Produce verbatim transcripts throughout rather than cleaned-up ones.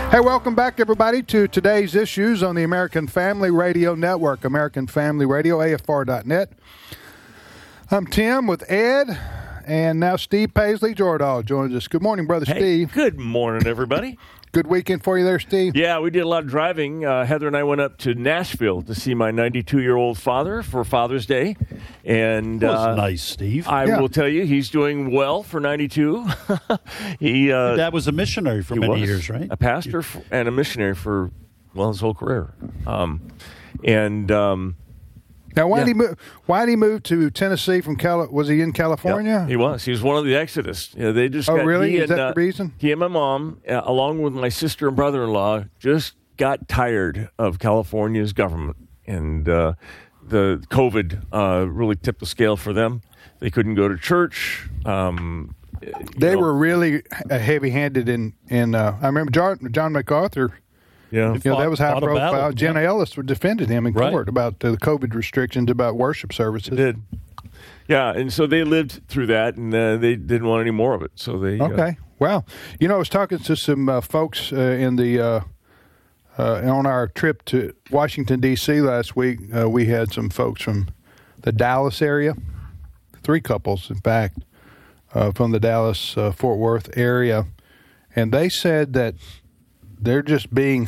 Hey, welcome back, everybody, to today's issues on the American Family Radio Network, American Family Radio, A F R dot net. I'm Tim with Ed, and now Steve Paisley Jordahl joins us. Good morning, Brother Hey, Steve. Good morning, everybody. Good weekend for you there, Steve? Yeah, we did a lot of driving. Uh, Heather and I went up to Nashville to see my ninety-two-year-old father for Father's Day. And That was uh, nice, Steve. I Yeah. will tell you, he's doing well for ninety-two. he uh, Dad was a missionary for he many was years, right? A pastor f- and a missionary for, well, his whole career. Um, and... Um, Now, why Yeah. did he move? Why did he move to Tennessee from Cali? Was he in California? He was. He was one of the Exodus. You know, they just Oh, got, really? he Is and, that the uh, reason? He and my mom, uh, along with my sister and brother-in-law, just got tired of California's government. And uh, the COVID uh, really tipped the scale for them. They couldn't go to church. Um, They you know, were really uh, heavy-handed in. in uh, I remember John, John MacArthur. Yeah. You know, that Fought- was high fought a profile. battle, Jenna yeah. Ellis defended him in Right. court about the COVID restrictions about worship services. did. Yeah, and so they lived through that, and uh, they didn't want any more of it. So they uh, Okay. Well, you know, I was talking to some uh, folks uh, in the uh, uh, on our trip to Washington D C last week. Uh, we had some folks from the Dallas area, three couples, in fact, uh, from the Dallas uh, Fort Worth area, and they said that they're just being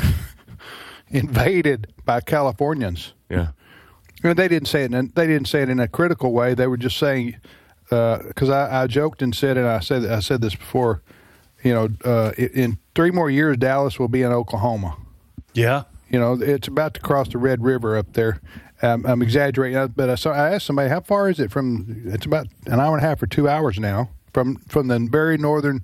invaded by Californians. yeah. And they didn't say it. In, they didn't say it in a critical way. They were just saying, because I, I joked and said, and I said, I said this before. You know, uh, in, in three more years, Dallas will be in Oklahoma. Yeah. You know, it's about to cross the Red River up there. Um, I'm exaggerating, but I, saw, I asked somebody, how far is it from? It's about an hour and a half or two hours now from from the very northern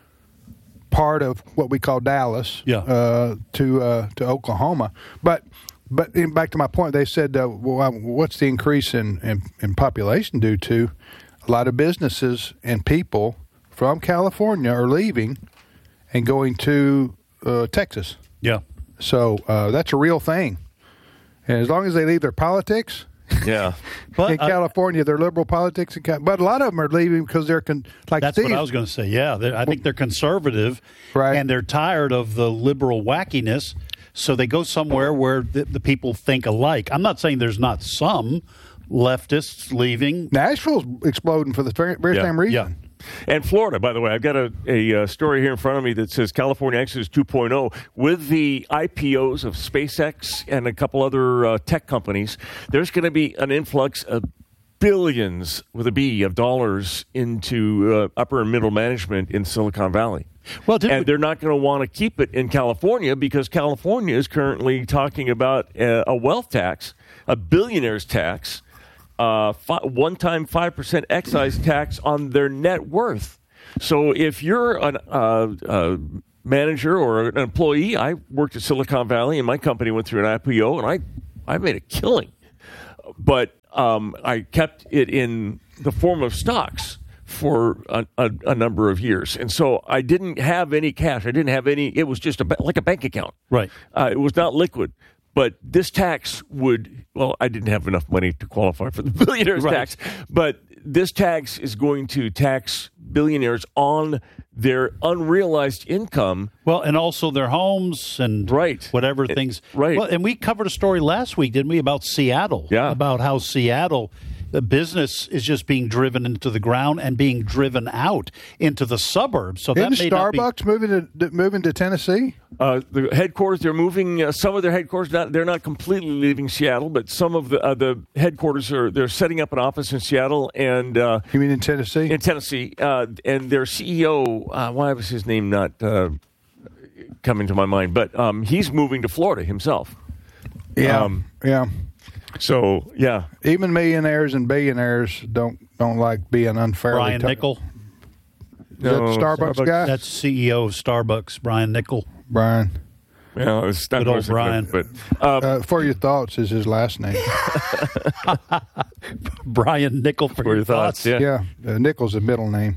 part of what we call Dallas, Yeah. uh, to uh, to Oklahoma. But but in, back to my point, they said, uh, well, what's the increase in, in in population due to? A lot of businesses and people from California are leaving and going to uh, Texas. Yeah. So uh, that's a real thing. And as long as they leave their politics Yeah. But in I- California, their liberal politics, in Cal- but a lot of them are leaving because they're con- like That's Steve. what I was going to say. Yeah, they're- I think they're conservative, Right. and they're tired of the liberal wackiness, so they go somewhere where the, the people think alike. I'm not saying there's not some leftists leaving. Nashville's exploding for the very, very Yeah. same reason. Yeah. And Florida, by the way, I've got a, a, uh story here in front of me that says California Exodus two point oh. With the I P Os of SpaceX and a couple other uh, tech companies, there's going to be an influx of billions, with a B, of dollars into uh, upper and middle management in Silicon Valley. Well, did and we- they're not going to want to keep it in California because California is currently talking about uh, a wealth tax, a billionaire's tax, uh, fi- one-time five percent excise tax on their net worth. So if you're an, uh, a manager or an employee, I worked at Silicon Valley, and my company went through an I P O, and I, I made a killing. But um, I kept it in the form of stocks for a, a, a number of years. And so I didn't have any cash. I didn't have any. It was just a, ba- like a bank account. Right. Uh, it was not liquid. But this tax would, well, I didn't have enough money to qualify for the billionaire's Right. tax. But this tax is going to tax billionaires on their unrealized income. Well, and also their homes and Right. whatever It- things. right. Well, and we covered a story last week, didn't we, about Seattle? Yeah. About how Seattle, the business is just being driven into the ground and being driven out into the suburbs. So that Isn't may not be- Starbucks moving to moving to Tennessee? Uh, the headquarters, they're moving uh, some of their headquarters. Not, they're not completely leaving Seattle, but some of the uh, the headquarters are. They're setting up an office in Seattle and uh, You mean in Tennessee? in Tennessee. Uh, and their C E O, uh, why was his name not uh, coming to my mind? But um, he's moving to Florida himself. yeah, um, yeah. So yeah, Even millionaires and billionaires don't don't like being unfairly. Brian ta- Nickel. Is that the No, Starbucks, Starbucks- guy? That's C E O of Starbucks, Brian Nickel. Brian. yeah, it's not Good old what I was thinking Brian. of, But um, Uh, for your thoughts is his last name. Brian Nickel for, for your thoughts, yeah. Yeah, uh, Nichols' a middle name.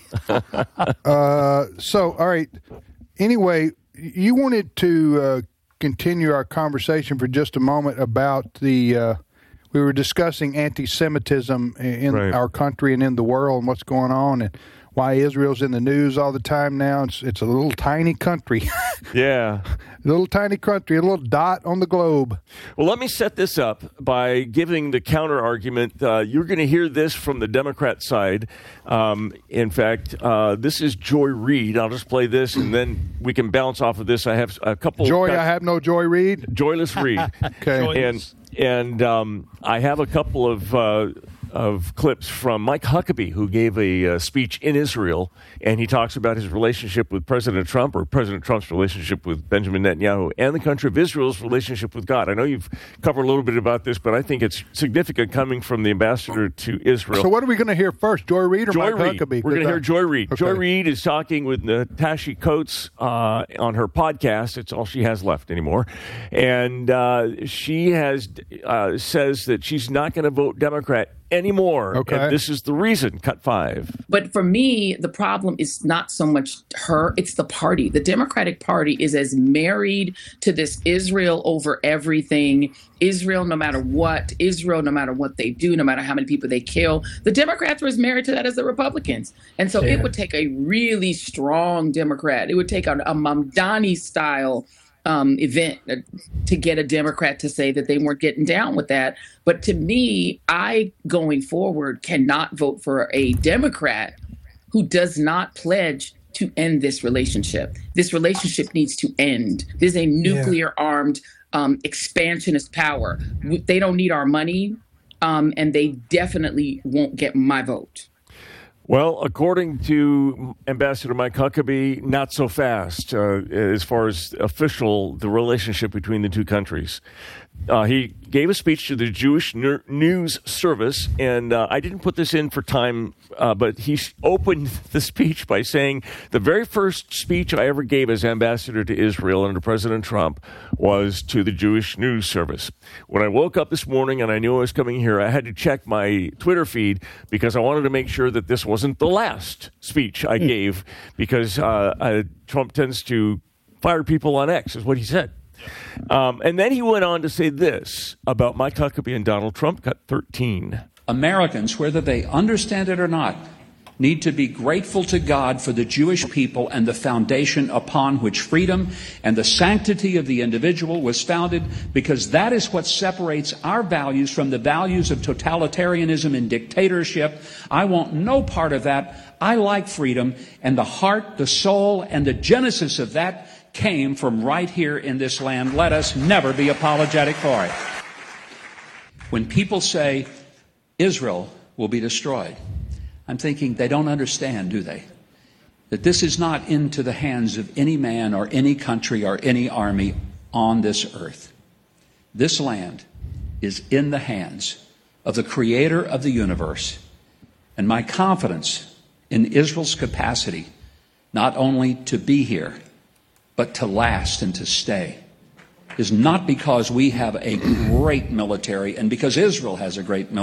uh, so, all right. Anyway, you wanted to uh, continue our conversation for just a moment about the. Uh, we were discussing anti-Semitism in Right. our country and in the world and what's going on. And why Israel's in the news all the time now. It's it's a little tiny country. Yeah. A little tiny country, a little dot on the globe. Well, let me set this up by giving the counter argument. Uh, you're going to hear this from the Democrat side. Um, in fact, uh, this is Joy Reid. I'll just play this, and then we can bounce off of this. I have a couple. Joy, got, I have no Joy Reid. Joyless Reid. Okay. And and um, I have a couple of. Uh, of clips from Mike Huckabee, who gave a uh, speech in Israel, and he talks about his relationship with President Trump, or President Trump's relationship with Benjamin Netanyahu, and the country of Israel's relationship with God. I know you've covered a little bit about this, but I think it's significant coming from the ambassador to Israel. So what are we going to hear first, Joy Reid or Joy Mike Reid. Huckabee? We're going to hear Joy Reid. Okay. Joy Reid is talking with Natasha Coates uh, on her podcast. It's all she has left anymore. And uh, she has uh, says that she's not going to vote Democrat anymore. Okay. And this is the reason. Cut five. But for me, the problem is not so much her, it's the party. The Democratic Party is as married to this Israel over everything, Israel no matter what, Israel no matter what they do, no matter how many people they kill. The Democrats are as married to that as the Republicans. And so yeah. It would take a really strong Democrat. It would take a, a Mamdani-style Um, event to get a Democrat to say that they weren't getting down with that. But to me, I, going forward, cannot vote for a Democrat who does not pledge to end this relationship. This relationship needs to end. There's a nuclear-armed um, expansionist power. They don't need our money, um, and they definitely won't get my vote. Well, according to Ambassador Mike Huckabee, not so fast uh, as far as official, the relationship between the two countries. Uh, he gave a speech to the Jewish Ner- News Service, and uh, I didn't put this in for time, uh, but he opened the speech by saying, the very first speech I ever gave as ambassador to Israel under President Trump was to the Jewish News Service. When I woke up this morning and I knew I was coming here, I had to check my Twitter feed because I wanted to make sure that this wasn't the last speech I gave, because uh, uh, Trump tends to fire people on X, is what he said. Um, and then he went on to say this about Mike Huckabee and Donald Trump, cut thirteen. Americans, whether they understand it or not, need to be grateful to God for the Jewish people and the foundation upon which freedom and the sanctity of the individual was founded, because that is what separates our values from the values of totalitarianism and dictatorship. I want no part of that. I like freedom, and the heart, the soul, and the genesis of that came from right here in this land. Let us never be apologetic for it. When people say Israel will be destroyed, I'm thinking they don't understand, do they? That this is not into the hands of any man or any country or any army on this earth. This land is in the hands of the Creator of the universe. And my confidence in Israel's capacity not only to be here, but to last and to stay, is not because we have a great military and because Israel has a great military.